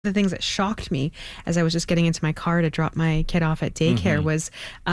the things that shocked me as I was just getting into my car to drop my kid off at daycare was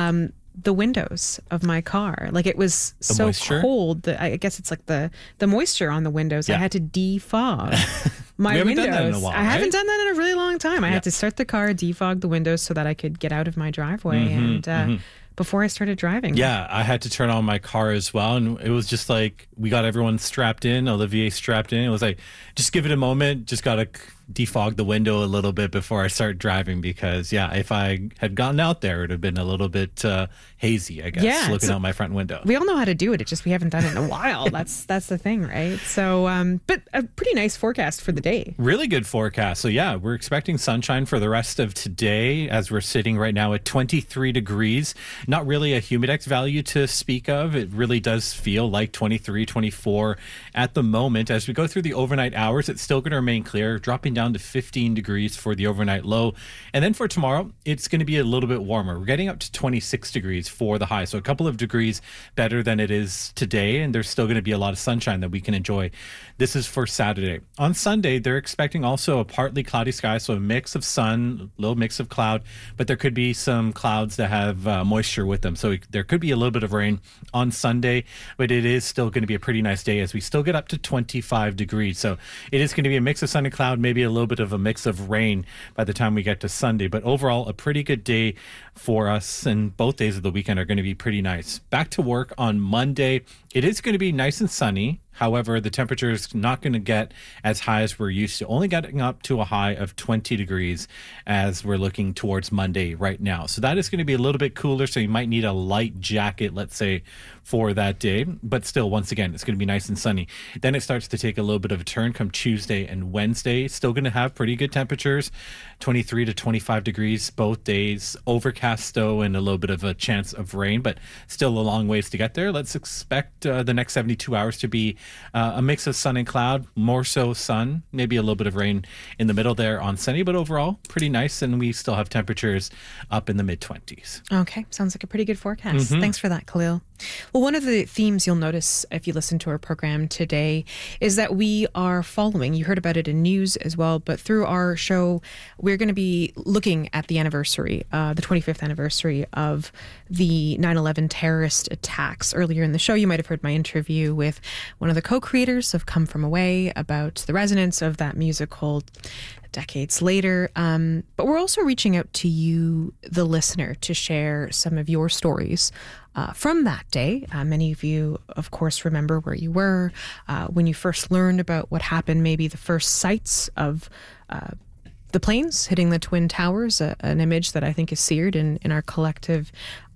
the windows of my car. Like, it was so moisture? cold that I guess it's like the moisture on the windows. I had to defog my We haven't windows. done that in a while, I haven't right? done that in a really long time. I had to start the car, defog the windows so that I could get out of my driveway and before I started driving. Yeah, I had to turn on my car as well. And it was just like, we got everyone strapped in, Olivier strapped in. It was like, just give it a moment. Just got to defog the window a little bit before I start driving because, if I had gotten out there, it would have been a little bit hazy, I guess, looking out my front window. We all know how to do it. It's just we haven't done it in a while. That's the thing, right? So, but a pretty nice forecast for the day. Really good forecast. So we're expecting sunshine for the rest of today as we're sitting right now at 23 degrees. Not really a humidex value to speak of. It really does feel like 23, 24 at the moment. As we go through the overnight hours, it's still going to remain clear, dropping down to 15 degrees for the overnight low. And then for tomorrow, it's going to be a little bit warmer. We're getting up to 26 degrees for the high. So a couple of degrees better than it is today. And there's still going to be a lot of sunshine that we can enjoy. This is for Saturday. On Sunday, they're expecting also a partly cloudy sky. So a mix of sun, a little mix of cloud, but there could be some clouds that have moisture with them. So there could be a little bit of rain on Sunday, but it is still going to be a pretty nice day as we still get up to 25 degrees. So it is going to be a mix of sun and cloud, maybe a little bit of a mix of rain by the time we get to Sunday. But overall, a pretty good day for us, and both days of the weekend are going to be pretty nice. Back to work on Monday. It is going to be nice and sunny. However, the temperature is not going to get as high as we're used to, only getting up to a high of 20 degrees as we're looking towards Monday right now. So that is going to be a little bit cooler. So you might need a light jacket, let's say, for that day. But still, once again, it's going to be nice and sunny. Then it starts to take a little bit of a turn come Tuesday and Wednesday. Still going to have pretty good temperatures, 23 to 25 degrees both days. Overcast, though, and a little bit of a chance of rain, but still a long ways to get there. Let's expect the next 72 hours to be a mix of sun and cloud, more so sun, maybe a little bit of rain in the middle there on Sunday, but overall pretty nice. And we still have temperatures up in the mid-20s. Okay, sounds like a pretty good forecast. Thanks for that, Khalil. Well, one of the themes you'll notice if you listen to our program today is that we are following, you heard about it in news as well, but through our show, we're going to be looking at the anniversary, the 25th anniversary of the 9/11 terrorist attacks. Earlier in the show, you might have heard my interview with one of the co-creators of Come From Away about the resonance of that musical decades later. But we're also reaching out to you, the listener, to share some of your stories from that day. Many of you, of course, remember where you were when you first learned about what happened, maybe the first sights of the planes hitting the Twin Towers, an image that I think is seared in our collective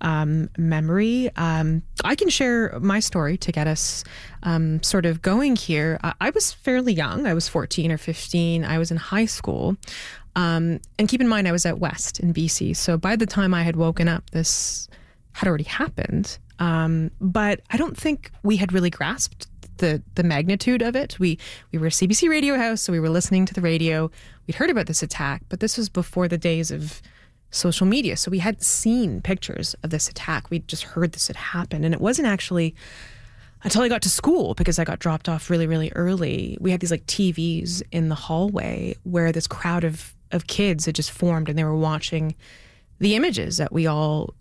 memory. I can share my story to get us sort of going here. I was fairly young. I was 14 or 15. I was in high school. And keep in mind, I was out west in BC. So by the time I had woken up, this had already happened. But I don't think we had really grasped the magnitude of it. We were a CBC radio house, so we were listening to the radio. We'd heard about this attack, but this was before the days of social media. So we hadn't seen pictures of this attack. We'd just heard this had happened. And it wasn't actually until I got to school, because I got dropped off really, really early. We had these like TVs in the hallway where this crowd of kids had just formed, and they were watching the images that we all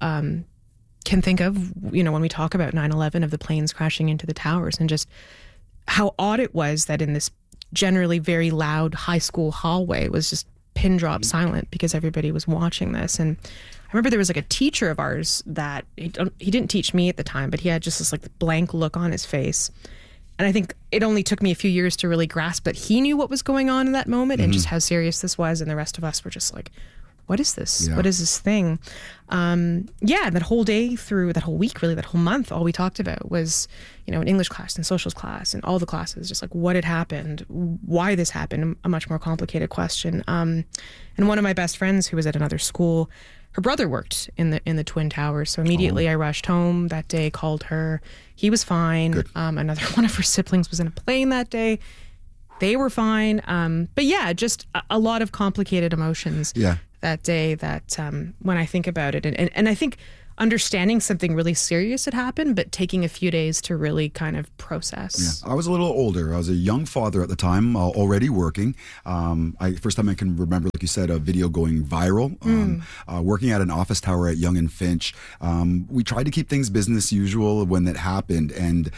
can think of, when we talk about 9/11, of the planes crashing into the towers, and just how odd it was that in this generally very loud high school hallway it was just pin drop silent because everybody was watching this. And I remember there was like a teacher of ours that he didn't teach me at the time, but he had just this like blank look on his face. And I think it only took me a few years to really grasp that he knew what was going on in that moment and just how serious this was. And the rest of us were just like, what is this? Yeah. What is this thing? That whole day, through that whole week, really that whole month, all we talked about was, in English class and socials class and all the classes, just like what had happened, why this happened, a much more complicated question. And one of my best friends who was at another school, her brother worked in the Twin Towers. So immediately I rushed home that day, called her. He was fine. Good. Another one of her siblings was in a plane that day. They were fine. But yeah, just a lot of complicated emotions. Yeah. That day that when I think about it. And I think understanding something really serious had happened, but taking a few days to really kind of process. Yeah, I was a little older. I was a young father at the time, already working. First time I can remember, like you said, a video going viral. Working at an office tower at Yonge and Finch. We tried to keep things business usual when that happened, and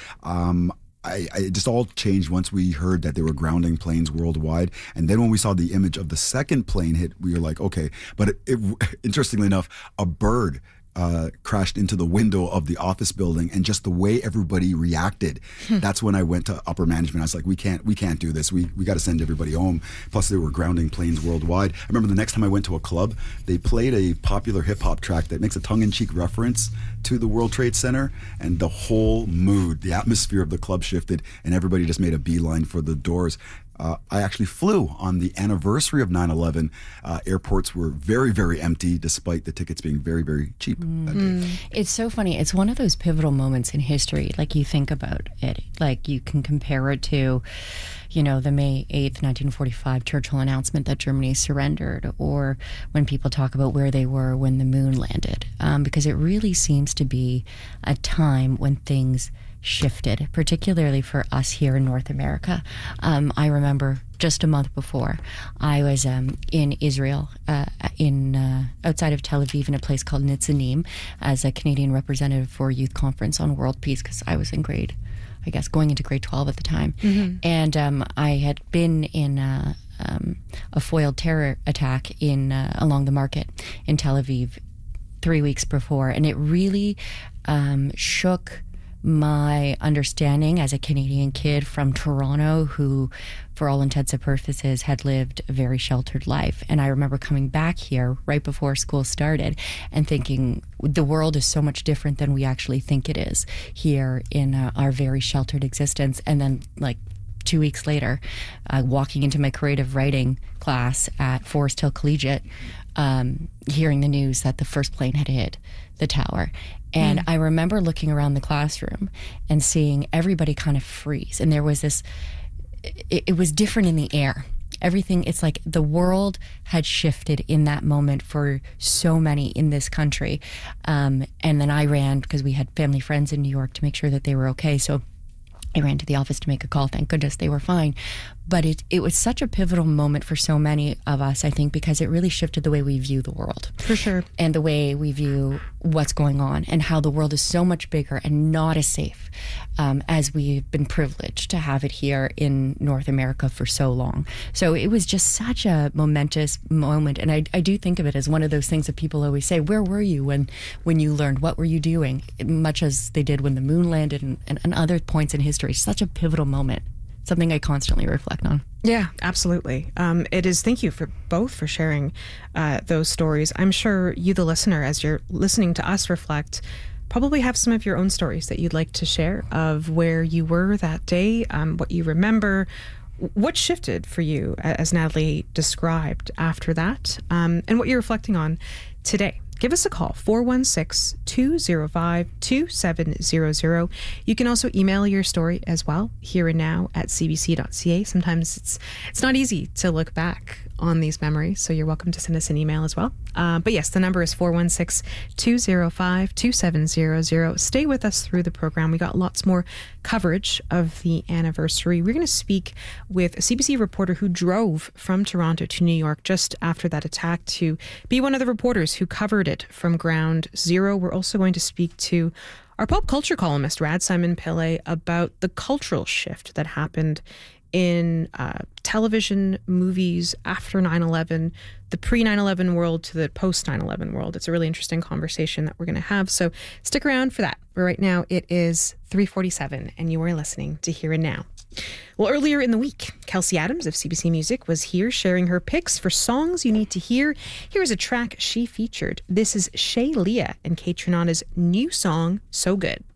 it just all changed once we heard that they were grounding planes worldwide. And then when we saw the image of the second plane hit, we were like, okay. But interestingly enough, a bird crashed into the window of the office building, and just the way everybody reacted, that's when I went to upper management. I was like, we can't do this. We got to send everybody home. Plus they were grounding planes worldwide. I remember the next time I went to a club, they played a popular hip-hop track that makes a tongue-in-cheek reference to the World Trade Center, and the whole mood, the atmosphere of the club shifted, and everybody just made a beeline for the doors. I actually flew on the anniversary of 9/11. Airports were very, very empty, despite the tickets being very, very cheap that day. It's so funny. It's one of those pivotal moments in history. Like, you think about it, like you can compare it to, the May 8th, 1945 Churchill announcement that Germany surrendered, or when people talk about where they were when the moon landed, because it really seems to be a time when things shifted, particularly for us here in North America. I remember just a month before, I was in Israel, outside of Tel Aviv, in a place called Nitzanim, as a Canadian representative for a youth conference on world peace, because I was in going into grade 12 at the time. And I had been in a foiled terror attack along the market in Tel Aviv 3 weeks before, and it really shook my understanding as a Canadian kid from Toronto who, for all intents and purposes, had lived a very sheltered life. And I remember coming back here right before school started and thinking, the world is so much different than we actually think it is here in our very sheltered existence. And then, like, 2 weeks later, walking into my creative writing class at Forest Hill Collegiate, hearing the news that the first plane had hit the tower. And I remember looking around the classroom and seeing everybody kind of freeze. And there was this, it was different in the air. Everything, it's like the world had shifted in that moment for so many in this country. And then I ran, because we had family friends in New York, to make sure that they were okay. So I ran to the office to make a call. Thank goodness they were fine. But it was such a pivotal moment for so many of us, I think, because it really shifted the way we view the world. For sure. And the way we view what's going on, and how the world is so much bigger and not as safe as we've been privileged to have it here in North America for so long. So it was just such a momentous moment. And I do think of it as one of those things that people always say, where were you when you learned? What were you doing? Much as they did when the moon landed and other points in history. Such a pivotal moment. Something I constantly reflect on. Yeah, absolutely. It is. Thank you for both for sharing those stories. I'm sure you, the listener, as you're listening to us reflect, probably have some of your own stories that you'd like to share of where you were that day, what you remember, what shifted for you, as Natalie described after that, and what you're reflecting on today. Give us a call, 416-205-2700. You can also email your story as well, here and now at cbc.ca. Sometimes it's not easy to look back on these memories, so you're welcome to send us an email as well. But yes, the number is 416-205-2700. Stay with us through the program. We got lots more coverage of the anniversary. We're going to speak with a CBC reporter who drove from Toronto to New York just after that attack to be one of the reporters who covered it from ground zero. We're also going to speak to our pop culture columnist, Rad Simon Pillay, about the cultural shift that happened in television, movies after 9/11, the pre-9/11 world to the post-9/11 world. It's a really interesting conversation that we're going to have. So stick around for that. But right now it is 3:47 and you are listening to Here and Now. Well, earlier in the week, Kelsey Adams of CBC Music was here sharing her picks for songs you need to hear. Here's a track she featured. This is Shay Leah and Kate Trinata's new song, So Good.